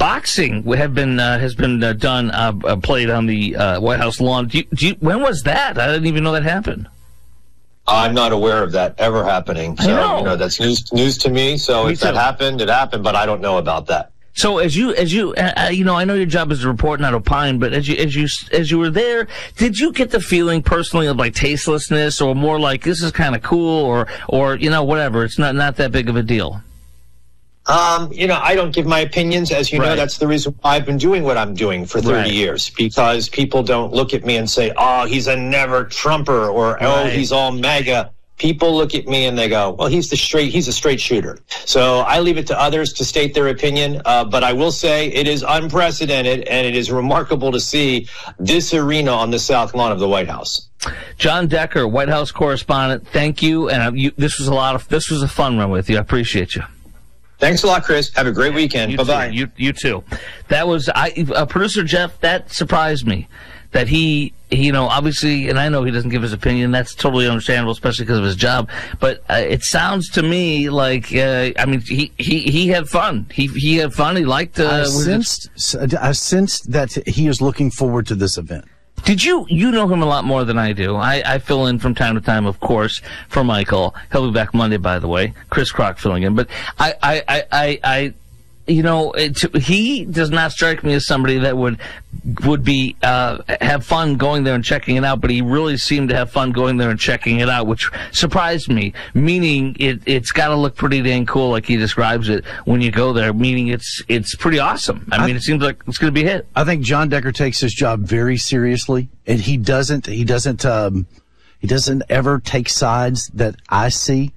boxing has been done, played on the White House lawn. When was that? I didn't even know that happened. I'm not aware of that ever happening. So, that's news to me. So if that happened, it happened, but I don't know about that. So as you I know your job is to report, not opine, but as you were there, did you get the feeling personally of like tastelessness, or more like this is kind of cool, or whatever, it's not that big of a deal? I don't give my opinions. As you know, that's the reason why I've been doing what I'm doing for 30 years, because people don't look at me and say, oh, he's a never Trumper, or oh, he's all MAGA. People look at me and they go, well, he's a straight shooter. So I leave it to others to state their opinion. But I will say it is unprecedented, and it is remarkable to see this arena on the South Lawn of the White House. John Decker, White House correspondent, thank you. And this was a fun run with you. I appreciate you. Thanks a lot, Chris. Have a great weekend. Bye-bye. You too. That was producer Jeff. That surprised me. That he, obviously, and I know he doesn't give his opinion. That's totally understandable, especially because of his job. But it sounds to me like, he had fun. He had fun. He liked. I sensed that he is looking forward to this event. Did you know him a lot more than I do? I fill in from time to time, of course, for Michael. He'll be back Monday, by the way. Chris Crock filling in. But he does not strike me as somebody that would be have fun going there and checking it out, but he really seemed to have fun going there and checking it out, which surprised me, meaning it's got to look pretty dang cool like he describes it when you go there, meaning it's pretty awesome. I mean, it seems like it's going to be a hit. I think John Decker takes his job very seriously, and he doesn't ever take sides that I see,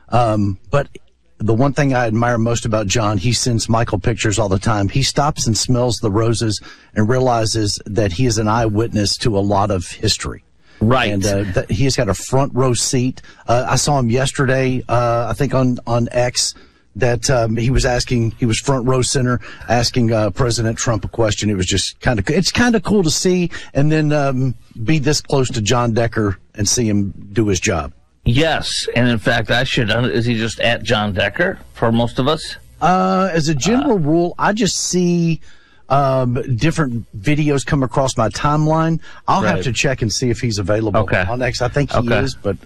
but the one thing I admire most about John, he sends Michael pictures all the time. He stops and smells the roses and realizes that he is an eyewitness to a lot of history. Right. And that he has got a front row seat. I saw him yesterday, I think on X, that he was front row center asking President Trump a question. It was just it's kind of cool to see, and then be this close to John Decker and see him do his job. Yes, and in fact, is he just at John Decker for most of us? As a general rule, I just see different videos come across my timeline. I'll have to check and see if he's available on X. I think he is, but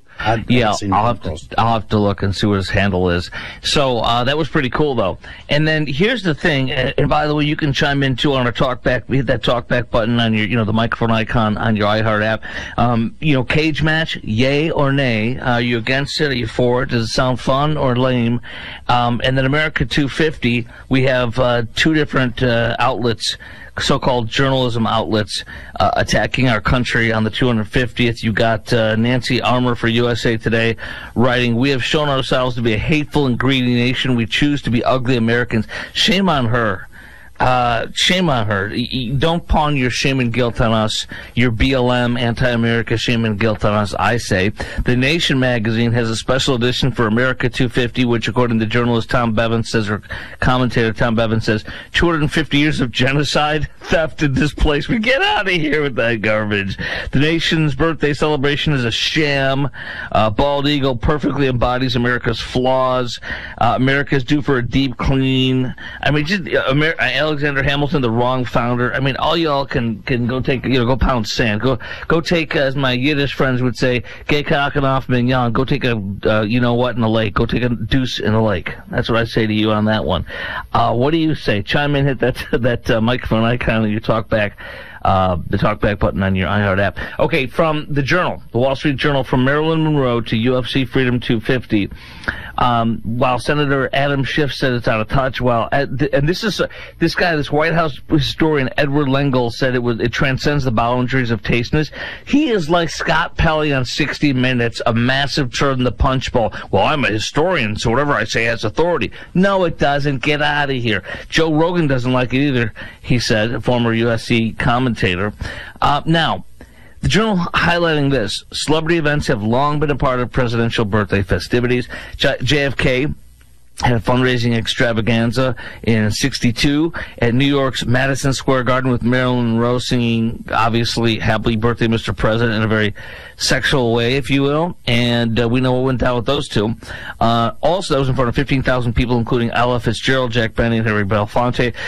I'll have to look and see what his handle is. So that was pretty cool, though. And then here's the thing. And by the way, you can chime in too on our talkback. Hit that talkback button on your, the microphone icon on your iHeart app. Cage match, yay or nay? Are you against it? Are you for it? Does it sound fun or lame? And then America 250. We have two different outlets, so-called journalism outlets, attacking our country on the 250th. You got Nancy Armour for USA Today writing, "We have shown ourselves to be a hateful and greedy nation. We choose to be ugly Americans." Shame on her. Shame on her. Don't pawn your shame and guilt on us, your BLM, anti-America shame and guilt on us, I say. The Nation magazine has a special edition for America 250, which, according to journalist Tom Bevins says, or commentator Tom Bevins says, 250 years of genocide, theft, and displacement. Get out of here with that garbage. The Nation's birthday celebration is a sham. Bald Eagle perfectly embodies America's flaws. America's due for a deep clean. I mean, just Alexander Hamilton, the wrong founder. I mean, all y'all can go take, go pound sand. Go take, as my Yiddish friends would say, gay kaken off mignon. Go take a, in the lake. Go take a deuce in the lake. That's what I say to you on that one. What do you say? Chime in, hit that microphone icon on your talkback. The talkback button on your iHeart app. Okay, from the Journal, the Wall Street Journal, from Marilyn Monroe to UFC Freedom 250. While Senator Adam Schiff said it's out of touch, and this White House historian Edward Lengel said it transcends the boundaries of tasteness. He is like Scott Pelley on 60 Minutes, a massive turd in the punch bowl. Well, I'm a historian, so whatever I say has authority. No, it doesn't. Get out of here. Joe Rogan doesn't like it either, he said, a former USC commentator. Now, the Journal highlighting this. Celebrity events have long been a part of presidential birthday festivities. JFK had a fundraising extravaganza in 62 at New York's Madison Square Garden with Marilyn Monroe singing, obviously, Happy Birthday, Mr. President, in a very sexual way, if you will. And we know what went down with those two. Also, that was in front of 15,000 people, including Ella Fitzgerald, Jack Benny, and Harry Belafonte.